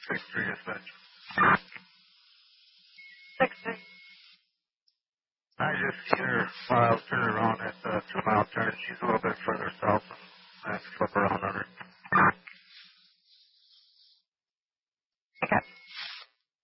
6-3 dispatch. 6-3. I just seen her while I was turning around at the 2-mile turn. She's a little bit further south. I have to flip around on her.